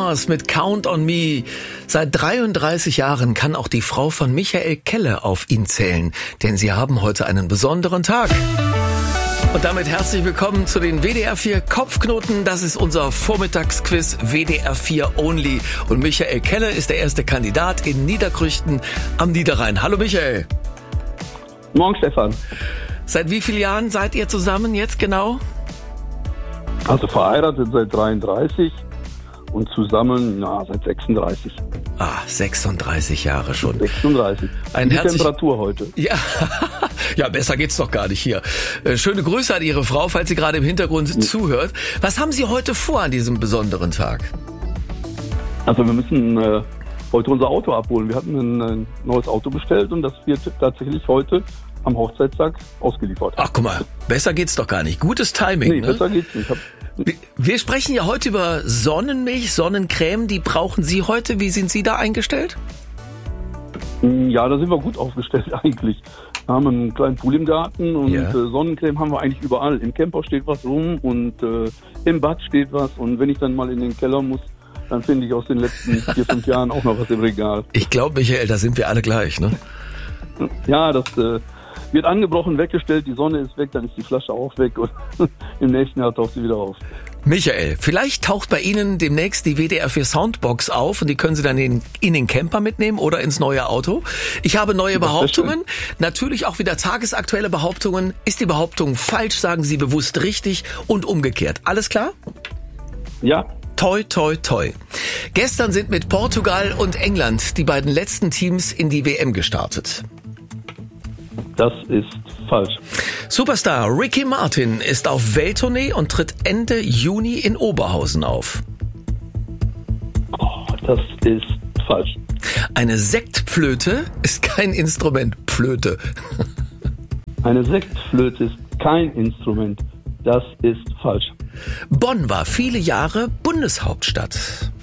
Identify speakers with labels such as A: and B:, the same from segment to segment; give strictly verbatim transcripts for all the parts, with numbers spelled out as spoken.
A: Mars mit Count on Me. Seit dreiunddreißig Jahren kann auch die Frau von Michael Kelle auf ihn zählen, denn sie haben heute einen besonderen Tag. Und damit herzlich willkommen zu den W D R vier Kopfknoten. Das ist unser Vormittagsquiz W D R vier Only. Und Michael Kelle ist der erste Kandidat in Niederkrüchten am Niederrhein. Hallo Michael.
B: Morgen Stefan.
A: Seit wie vielen Jahren seid ihr zusammen jetzt genau?
B: Also verheiratet seit dreiunddreißig und zusammen na, seit sechsunddreißig.
A: Ah, sechsunddreißig Jahre schon.
B: sechsunddreißig.
A: Ein
B: Die
A: herzlich...
B: Temperatur heute.
A: Ja, ja, besser geht's doch gar nicht hier. Äh, schöne Grüße an Ihre Frau, falls sie gerade im Hintergrund ja. zuhört. Was haben Sie heute vor an diesem besonderen Tag?
B: Also wir müssen äh, heute unser Auto abholen. Wir hatten ein, ein neues Auto bestellt und das wird tatsächlich heute am Hochzeitstag ausgeliefert.
A: Ach, guck mal, besser geht's doch gar nicht. Gutes Timing,
B: nee,
A: ne?
B: besser geht's nicht. Ich hab
A: Wir sprechen ja heute über Sonnenmilch, Sonnencreme. Die brauchen Sie heute. Wie sind Sie da eingestellt?
B: Ja, da sind wir gut aufgestellt eigentlich. Wir haben einen kleinen Pool im Garten und
A: ja.
B: äh, Sonnencreme haben wir eigentlich überall. Im Camper steht was rum und äh, im Bad steht was. Und wenn ich dann mal in den Keller muss, dann finde ich aus den letzten vier, fünf Jahren auch noch was im Regal.
A: Ich glaube, Michael, da sind wir alle gleich, ne?
B: Ja, das äh, wird angebrochen, weggestellt, die Sonne ist weg, dann ist die Flasche auch weg und im nächsten Jahr taucht sie wieder auf.
A: Michael, vielleicht taucht bei Ihnen demnächst die W D R vier Soundbox auf und die können Sie dann in, in den Camper mitnehmen oder ins neue Auto. Ich habe neue Behauptungen, natürlich auch wieder tagesaktuelle Behauptungen. Ist die Behauptung falsch, sagen Sie bewusst richtig und umgekehrt. Alles klar?
B: Ja.
A: Toi, toi, toi. Gestern sind mit Portugal und England die beiden letzten Teams in die W M gestartet.
B: Das ist falsch.
A: Superstar Ricky Martin ist auf Welttournee und tritt Ende Juni in Oberhausen auf.
B: Oh, das ist falsch.
A: Eine Sektflöte ist kein Instrument. Flöte.
B: Eine Sektflöte ist kein Instrument. Das ist falsch.
A: Bonn war viele Jahre Bundeshauptstadt.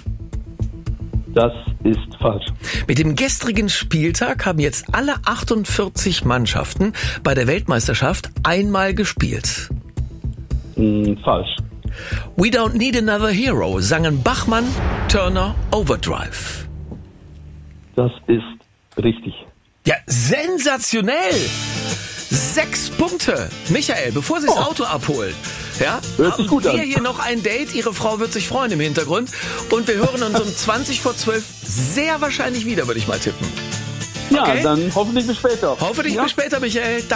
B: Das ist falsch.
A: Mit dem gestrigen Spieltag haben jetzt alle achtundvierzig Mannschaften bei der Weltmeisterschaft einmal gespielt.
B: Mm, falsch.
A: We Don't Need Another Hero sangen Bachmann, Turner, Overdrive.
B: Das ist richtig.
A: Ja, sensationell! Sechs Punkte. Michael, bevor Sie das Auto abholen, ja,
B: hört sich gut
A: haben wir
B: an.
A: hier noch ein Date. Ihre Frau wird sich freuen im Hintergrund. Und wir hören uns um zwanzig vor zwölf sehr wahrscheinlich wieder, würde ich mal tippen.
B: Ja,
A: Okay?
B: dann hoffentlich bis später.
A: Hoffentlich
B: ja?
A: bis später, Michael. Danke.